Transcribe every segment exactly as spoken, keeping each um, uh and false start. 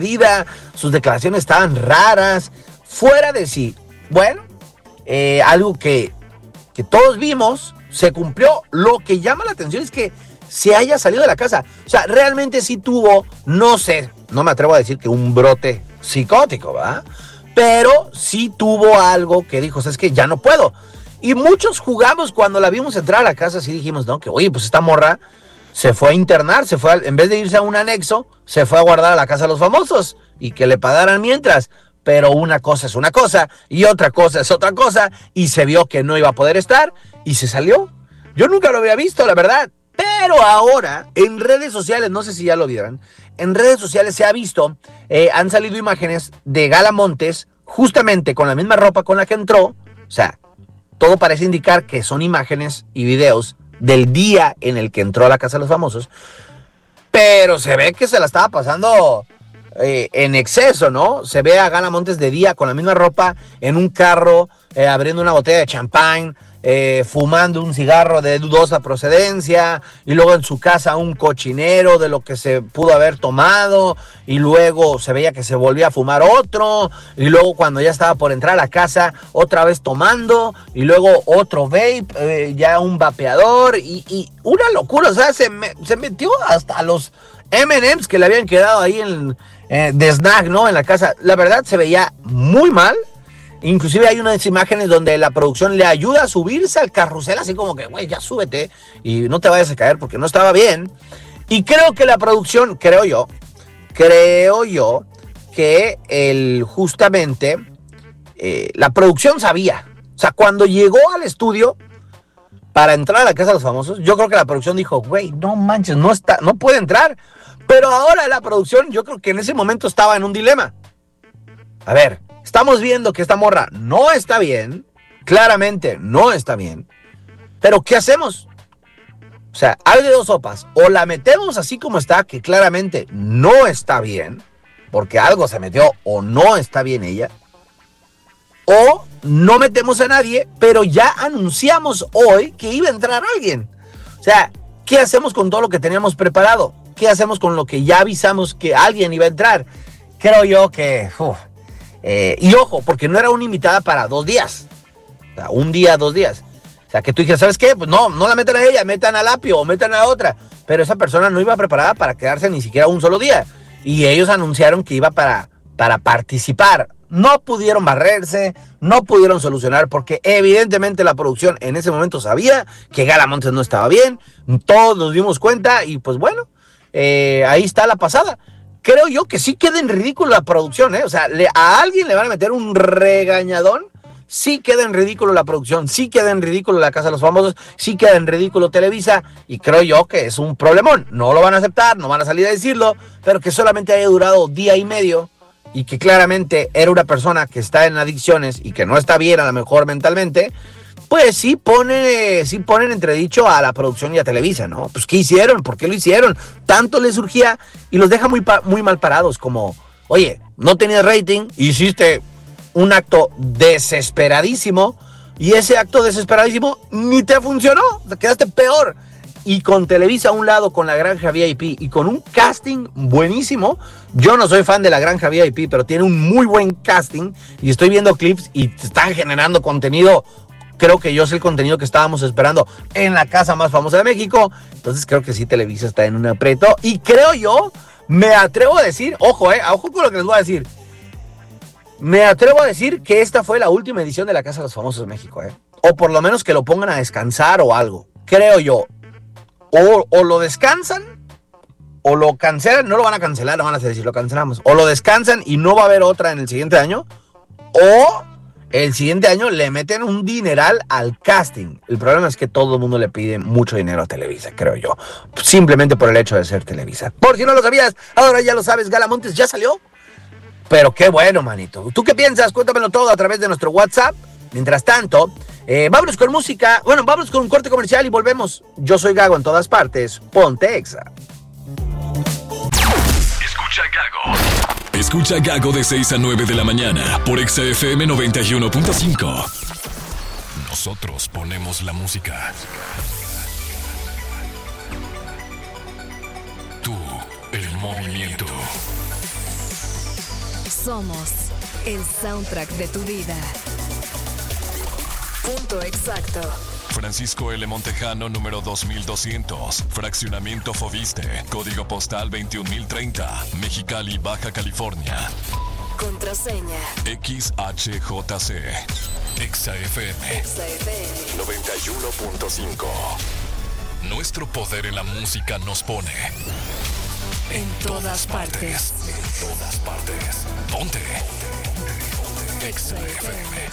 vida, sus declaraciones estaban raras, fuera de sí. Bueno, eh, algo que, que todos vimos, se cumplió. Lo que llama la atención es que se haya salido de la casa. O sea, realmente sí tuvo, no sé, no me atrevo a decir que un brote psicótico, ¿verdad? Pero sí tuvo algo que dijo, ¿sabes qué? Ya no puedo. Y muchos jugamos cuando la vimos entrar a la casa, sí dijimos, no, que oye, pues esta morra se fue a internar, se fue a, en vez de irse a un anexo, se fue a guardar a la casa de los famosos y que le pagaran mientras. Pero una cosa es una cosa y otra cosa es otra cosa, y se vio que no iba a poder estar y se salió. Yo nunca lo había visto, la verdad. Pero ahora, en redes sociales, no sé si ya lo vieron, en redes sociales se ha visto, eh, han salido imágenes de Gala Montes, justamente con la misma ropa con la que entró. O sea, todo parece indicar que son imágenes y videos del día en el que entró a la casa de los famosos, pero se ve que se la estaba pasando eh, en exceso, ¿no? Se ve a Gala Montes de día con la misma ropa, en un carro, eh, abriendo una botella de champán, Eh, fumando un cigarro de dudosa procedencia, y luego en su casa un cochinero de lo que se pudo haber tomado, y luego se veía que se volvía a fumar otro, y luego cuando ya estaba por entrar a la casa otra vez tomando, y luego otro vape, eh, ya un vapeador, y, y una locura. O sea, se, me, se metió hasta los eme and eme's que le habían quedado ahí en, eh, de snack, ¿no? En la casa. La verdad se veía muy mal. Inclusive hay unas imágenes donde la producción le ayuda a subirse al carrusel, así como que, güey, ya súbete y no te vayas a caer porque no estaba bien. Y creo que la producción, creo yo, creo yo que el, justamente eh, la producción sabía. O sea, cuando llegó al estudio para entrar a la casa de los famosos, yo creo que la producción dijo, güey, no manches, no está, no puede entrar. Pero ahora la producción, yo creo que en ese momento estaba en un dilema. A ver, estamos viendo que esta morra no está bien, claramente no está bien, pero ¿qué hacemos? O sea, hay de dos sopas: o la metemos así como está, que claramente no está bien, porque algo se metió o no está bien ella, o no metemos a nadie, pero ya anunciamos hoy que iba a entrar alguien. O sea, ¿qué hacemos con todo lo que teníamos preparado? ¿Qué hacemos con lo que ya avisamos que alguien iba a entrar? Creo yo que... Uf, Eh, y ojo, porque no era una invitada para dos días. O sea, un día, dos días. O sea, que tú dijeras, ¿sabes qué? Pues no, no la metan a ella, metan a Lapio o metan a otra. Pero esa persona no iba preparada para quedarse ni siquiera un solo día. Y ellos anunciaron que iba para, para participar. No pudieron barrerse, no pudieron solucionar, porque evidentemente la producción en ese momento sabía que Gala Montes no estaba bien. Todos nos dimos cuenta y pues bueno, eh, ahí está la pasada. Creo yo que sí queda en ridículo la producción, ¿eh? O sea, le, a alguien le van a meter un regañadón. Sí queda en ridículo la producción, sí queda en ridículo la Casa de los Famosos, sí queda en ridículo Televisa, y creo yo que es un problemón. No lo van a aceptar, no van a salir a decirlo, pero que solamente haya durado día y medio y que claramente era una persona que está en adicciones y que no está bien a lo mejor mentalmente, pues sí pone, sí ponen entredicho a la producción y a Televisa, ¿no? Pues ¿qué hicieron? ¿Por qué lo hicieron? Tanto les surgía y los deja muy, muy mal parados, como, oye, no tenías rating, hiciste un acto desesperadísimo y ese acto desesperadísimo ni te funcionó, te quedaste peor. Y con Televisa a un lado, con la Granja V I P y con un casting buenísimo. Yo no soy fan de la Granja V I P, pero tiene un muy buen casting y estoy viendo clips y te están generando contenido. Creo que yo sé el contenido que estábamos esperando en la casa más famosa de México. Entonces creo que sí, Televisa está en un aprieto. Y creo yo, me atrevo a decir, ojo, eh, ojo con lo que les voy a decir. Me atrevo a decir que esta fue la última edición de la Casa de los Famosos de México, eh. O por lo menos que lo pongan a descansar o algo. Creo yo. O, o lo descansan, o lo cancelan. No lo van a cancelar, no van a decir, lo cancelamos. O lo descansan y no va a haber otra en el siguiente año. O... el siguiente año le meten un dineral al casting. El problema es que todo el mundo le pide mucho dinero a Televisa, creo yo. Simplemente por el hecho de ser Televisa. Por si no lo sabías, ahora ya lo sabes, Gala Montes ya salió. Pero qué bueno, manito. ¿Tú qué piensas? Cuéntamelo todo a través de nuestro WhatsApp. Mientras tanto, eh, vámonos con música. Bueno, vámonos con un corte comercial y volvemos. Yo soy Gago en todas partes. Ponte Exa. Escucha Gago. Escucha Gago de seis a nueve de la mañana por Exa F M noventa y uno punto cinco. Nosotros ponemos la música. Tú, el movimiento. Somos el soundtrack de tu vida. Punto exacto. Francisco L. Montejano, número dos mil doscientos. Fraccionamiento Fobiste. Código postal veintiún mil treinta. Mexicali, Baja California. Contraseña. X H J C. Exa F M. Exa F M. noventa y uno punto cinco. Nuestro poder en la música nos pone en todas partes. En todas partes. Ponte. Exa F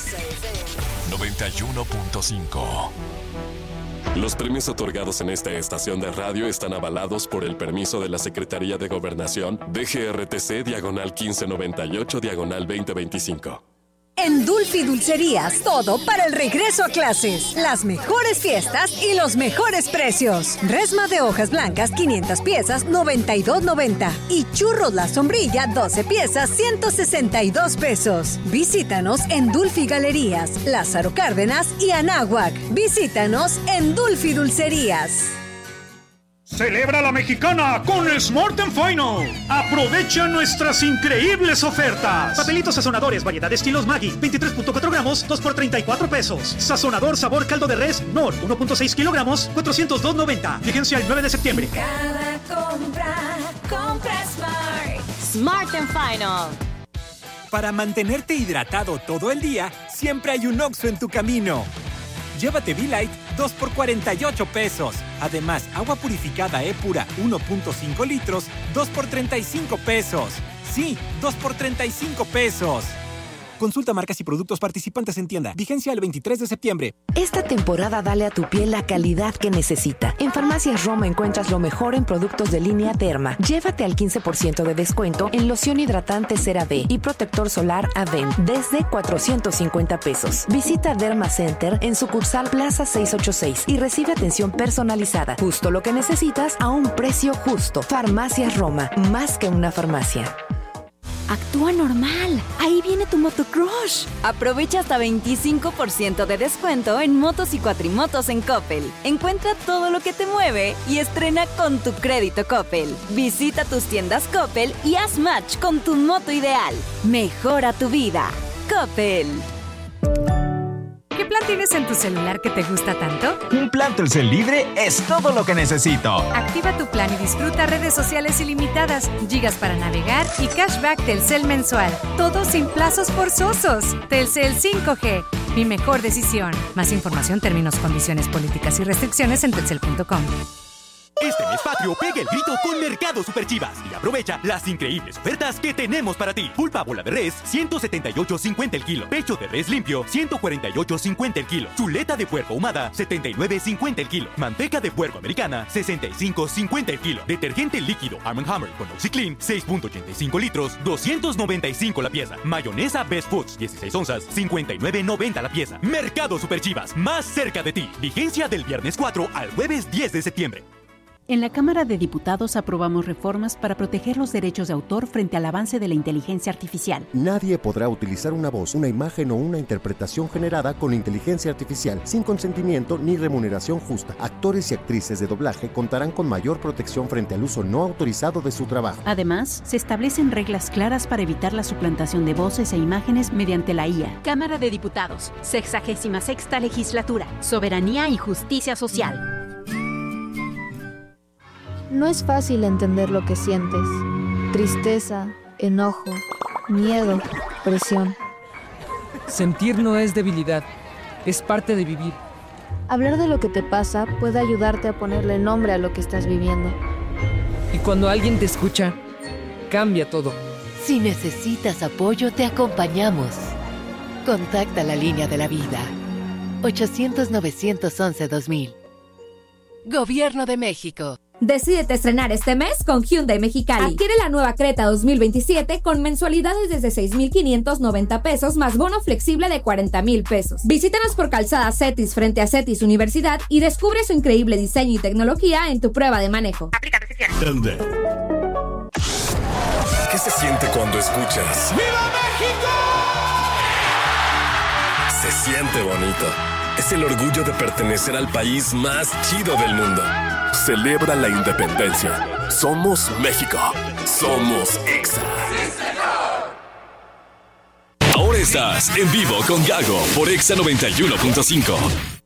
M noventa y uno punto cinco. Los premios otorgados en esta estación de radio están avalados por el permiso de la Secretaría de Gobernación D G R T C diagonal quince noventa y ocho diagonal veinte veinticinco. En Dulfi Dulcerías, todo para el regreso a clases. Las mejores fiestas y los mejores precios. Resma de hojas blancas, quinientas piezas, noventa y dos noventa. Y churros La Sombrilla, doce piezas, ciento sesenta y dos pesos. Visítanos en Dulfi Galerías, Lázaro Cárdenas y Anáhuac. Visítanos en Dulfi Dulcerías. Celebra la mexicana con Smart and Final. Aprovecha nuestras increíbles ofertas. Papelitos sazonadores, variedad de estilos Maggi, veintitrés punto cuatro gramos, dos por treinta y cuatro pesos. Sazonador sabor caldo de res, Nor, uno punto seis kilogramos, cuatrocientos dos noventa. Vigencia el nueve de septiembre. Cada compra, compra Smart. Smart and Final. Para mantenerte hidratado todo el día, siempre hay un Oxxo en tu camino. Llévate V-Light dos por cuarenta y ocho pesos. Además, agua purificada E-Pura uno punto cinco litros, dos por treinta y cinco pesos. Sí, dos por treinta y cinco pesos. Consulta marcas y productos participantes en tienda. Vigencia el veintitrés de septiembre. Esta temporada dale a tu piel la calidad que necesita. En Farmacias Roma encuentras lo mejor en productos de línea Derma. Llévate al quince por ciento de descuento en loción hidratante CeraVe y protector solar Aven desde cuatrocientos cincuenta pesos. Visita Derma Center en sucursal Plaza seiscientos ochenta y seis y recibe atención personalizada. Justo lo que necesitas a un precio justo. Farmacias Roma, más que una farmacia. Actúa normal. Ahí viene tu motocrush. Aprovecha hasta veinticinco por ciento de descuento en motos y cuatrimotos en Coppel. Encuentra todo lo que te mueve y estrena con tu crédito Coppel. Visita tus tiendas Coppel y haz match con tu moto ideal. Mejora tu vida. Coppel. ¿Qué plan tienes en tu celular que te gusta tanto? Un plan Telcel libre es todo lo que necesito. Activa tu plan y disfruta redes sociales ilimitadas, gigas para navegar y cashback Telcel mensual. Todo sin plazos forzosos. Telcel cinco G. Mi mejor decisión. Más información, términos, condiciones, políticas y restricciones en telcel punto com. Este mes patrio pega el grito con Mercado Superchivas y aprovecha las increíbles ofertas que tenemos para ti. Pulpa bola de res, ciento setenta y ocho cincuenta el kilo. Pecho de res limpio, ciento cuarenta y ocho cincuenta el kilo. Chuleta de puerco ahumada, setenta y nueve cincuenta el kilo. Manteca de puerco americana, sesenta y cinco cincuenta el kilo. Detergente líquido Arm and Hammer con OxiClean, seis punto ochenta y cinco litros, doscientos noventa y cinco la pieza. Mayonesa Best Foods, dieciséis onzas, cincuenta y nueve noventa la pieza. Mercado Superchivas, más cerca de ti. Vigencia del viernes cuatro al jueves diez de septiembre. En la Cámara de Diputados aprobamos reformas para proteger los derechos de autor frente al avance de la inteligencia artificial. Nadie podrá utilizar una voz, una imagen o una interpretación generada con inteligencia artificial sin consentimiento ni remuneración justa. Actores y actrices de doblaje contarán con mayor protección frente al uso no autorizado de su trabajo. Además, se establecen reglas claras para evitar la suplantación de voces e imágenes mediante la I A. Cámara de Diputados, sexagésima sexta legislatura, Soberanía y Justicia Social. No es fácil entender lo que sientes. Tristeza, enojo, miedo, presión. Sentir no es debilidad, es parte de vivir. Hablar de lo que te pasa puede ayudarte a ponerle nombre a lo que estás viviendo. Y cuando alguien te escucha, cambia todo. Si necesitas apoyo, te acompañamos. Contacta la línea de la vida. ochocientos, novecientos once, dos mil. Gobierno de México. Decídete estrenar este mes con Hyundai Mexicali. Adquiere la nueva Creta dos mil veintisiete con mensualidades desde seis mil quinientos noventa pesos más bono flexible de cuarenta mil pesos. Visítanos por Calzada Cetis frente a Cetis Universidad y descubre su increíble diseño y tecnología en tu prueba de manejo. Aplica restricciones. ¿Qué se siente cuando escuchas? ¡Viva México! Se siente bonito. Es el orgullo de pertenecer al país más chido del mundo. Celebra la independencia. Somos México. Somos Exa. Estás en vivo con Gago por Exa noventa y uno punto cinco.